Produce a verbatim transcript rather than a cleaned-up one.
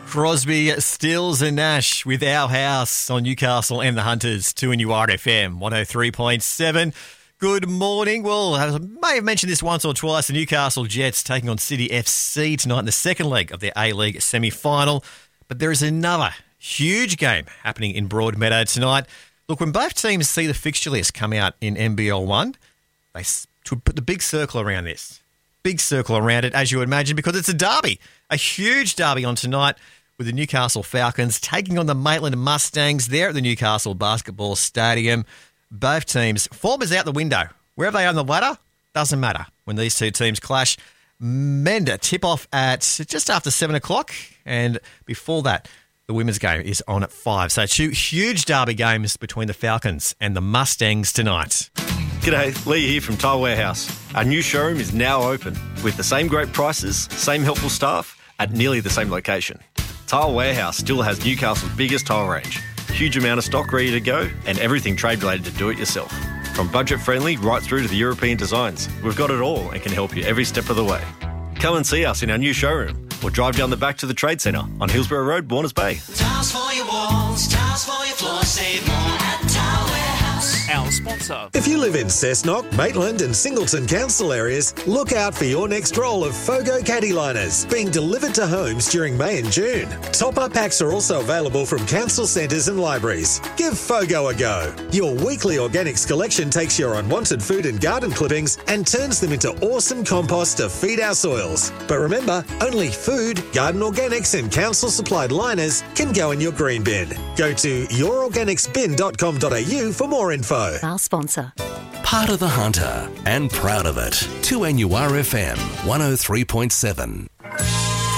Crosby, Stills and Nash with Our House on Newcastle and the Hunters, two N U R F M, one oh three point seven. Good morning. Well, I may have mentioned this once or twice, the Newcastle Jets taking on City F C tonight in the second leg of their A-League semi-final. But there is another huge game happening in Broadmeadow tonight. Look, when both teams see the fixture list come out in N B L one, they put the big circle around this. Big circle around it, as you would imagine, because it's a derby, a huge derby on tonight with the Newcastle Falcons taking on the Maitland Mustangs there at the Newcastle Basketball Stadium. Both teams, form is out the window. Wherever they are on the ladder, doesn't matter when these two teams clash. Mender tip-off at just after seven o'clock, and before that, the women's game is on at five. So two huge derby games between the Falcons and the Mustangs tonight. G'day, Lee here from Tile Warehouse. Our new showroom is now open with the same great prices, same helpful staff at nearly the same location. Tile Warehouse still has Newcastle's biggest tile range, huge amount of stock ready to go, and everything trade-related to do it yourself. From budget-friendly right through to the European designs, we've got it all and can help you every step of the way. Come and see us in our new showroom or drive down the back to the Trade Centre on Hillsborough Road, Warners Bay. Tiles for your walls, tiles for your floors, save more at Tile Warehouse. Our sponsor. If you live in Cessnock, Maitland and Singleton council areas, look out for your next roll of Fogo caddy liners being delivered to homes during May and June. Top-up packs are also available from council centres and libraries. Give Fogo a go. Your weekly organics collection takes your unwanted food and garden clippings and turns them into awesome compost to feed our soils. But remember, only food, garden organics and council-supplied liners can go in your green bin. Go to your organics bin dot com dot a u for more info. Our sponsor. Part of the Hunter and proud of it. two N U R F M one oh three point seven.